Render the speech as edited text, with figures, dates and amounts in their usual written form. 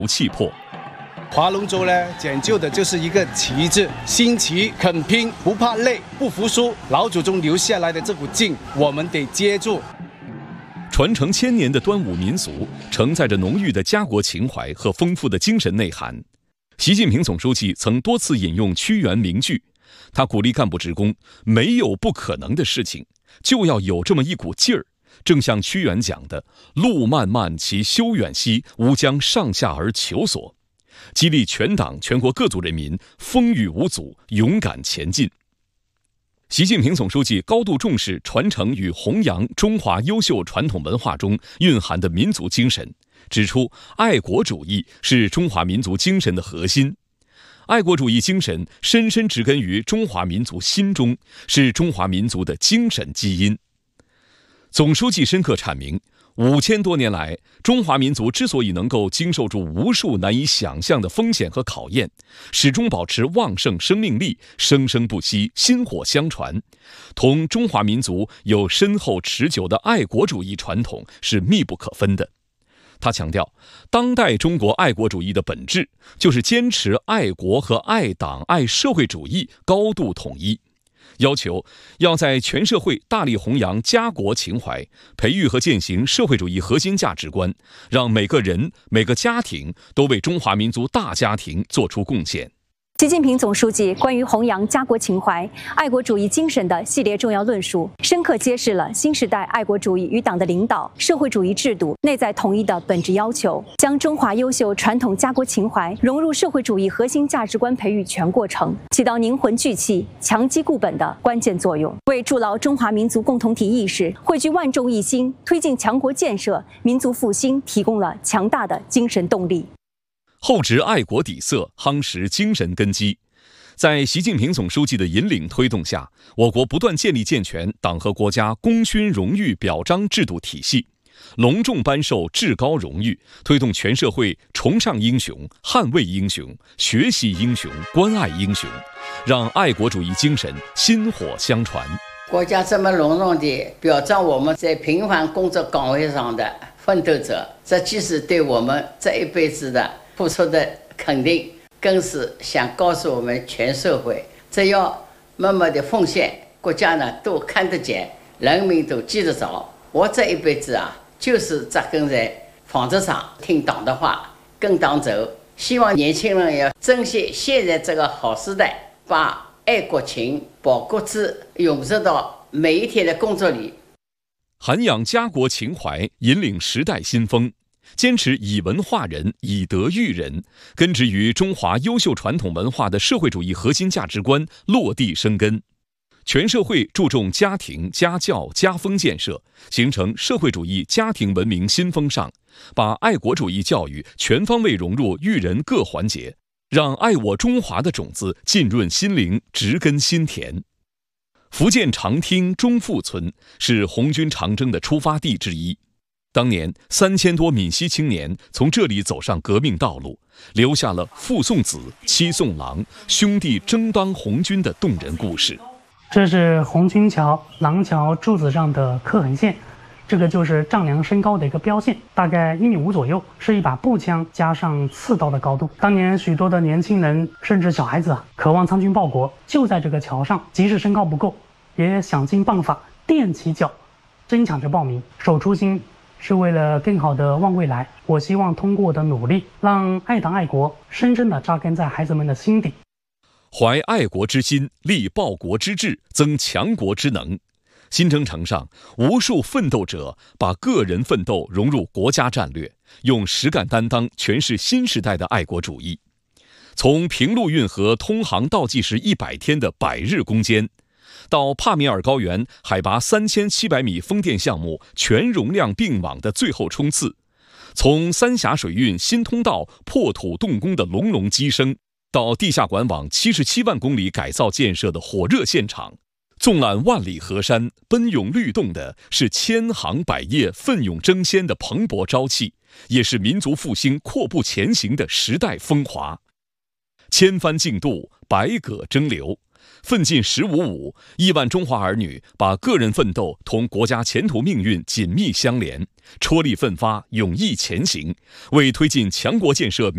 气魄。 划龙舟呢，讲究的就是一个旗帜，新奇、肯拼、不怕累、不服输。老祖宗留下来的这股劲，我们得接住。 传承千年的端午民俗，承载着浓郁的家国情怀和丰富的精神内涵。习近平总书记曾多次引用屈原名句，他鼓励干部职工，没有不可能的事情，就要有这么一股劲儿。正像屈原讲的，路漫漫其修远兮，吾将上下而求索。激励全党全国各族人民风雨无阻，勇敢前进。习近平总书记高度重视传承与弘扬中华优秀传统文化中蕴含的民族精神，指出爱国主义是中华民族精神的核心。爱国主义精神深深植根于中华民族心中，是中华民族的精神基因。总书记深刻阐明，5000多年来，中华民族之所以能够经受住无数难以想象的风险和考验，始终保持旺盛生命力，生生不息，薪火相传，同中华民族有深厚持久的爱国主义传统是密不可分的。他强调，当代中国爱国主义的本质就是坚持爱国和爱党、爱社会主义高度统一，要求要在全社会大力弘扬家国情怀，培育和践行社会主义核心价值观，让每个人、每个家庭都为中华民族大家庭做出贡献。 习近平总书记关于弘扬家国情怀、爱国主义精神的系列重要论述，深刻揭示了新时代爱国主义与党的领导、社会主义制度内在统一的本质要求，将中华优秀传统家国情怀融入社会主义核心价值观培育全过程，起到凝魂聚气、强基固本的关键作用，为筑牢中华民族共同体意识、汇聚万众一心、推进强国建设、民族复兴提供了强大的精神动力。 厚植爱国底色，夯实精神根基。在习近平总书记的引领推动下，我国不断建立健全党和国家功勋荣誉表彰制度体系，隆重颁授至高荣誉，推动全社会崇尚英雄、捍卫英雄、学习英雄、关爱英雄，让爱国主义精神薪火相传。 国家这么隆重地表彰我们在平凡工作岗位上的奋斗者，这既是对我们这一辈子的付出的肯定，更是想告诉我们全社会，只要默默的奉献，国家呢都看得见，人民都记得着。我这一辈子啊，就是扎根在纺织厂，听党的话，跟党走。希望年轻人要珍惜现在这个好时代，把爱国情、保国志涌入到每一天的工作里， 涵养家国情怀，引领时代新风。坚持以文化人、以德育人，根植于中华优秀传统文化的社会主义核心价值观落地生根。全社会注重家庭、家教、家风建设，形成社会主义家庭文明新风尚，把爱国主义教育全方位融入育人各环节，让爱我中华的种子浸润心灵，植根心田。福建长汀中富村是红军长征的出发地之一。当年3000多闽西青年从这里走上革命道路，留下了父送子、妻送郎、兄弟争当红军的动人故事。 这是红军桥、廊桥柱子上的刻痕线，这个就是丈量身高的一个标线，大概1.5米左右，是一把步枪加上刺刀的高度。当年许多的年轻人甚至小孩子渴望参军报国，就在这个桥上，即使身高不够，也想尽办法踮起脚争抢着报名。守初心是为了更好的望未来，我希望通过我的努力，让爱党爱国深深地扎根在孩子们的心底。 怀爱国之心，立报国之志，增强国之能。新征程上，无数奋斗者把个人奋斗融入国家战略，用实干担当诠释新时代的爱国主义。从平陆运河通航倒计时100天的100日攻坚，到帕米尔高原海拔3700米风电项目全容量并网的最后冲刺，从三峡水运新通道破土动工的隆隆机声，到地下管网77万公里改造建设的火热现场，纵览万里河山，奔涌律动的是千行百业奋勇争先的蓬勃朝气，也是民族复兴阔步前行的时代风华。千帆竞渡，百舸争流，奋进1055，亿万中华儿女把个人奋斗同国家前途命运紧密相连，踔厉奋发，勇毅前行，为推进强国建设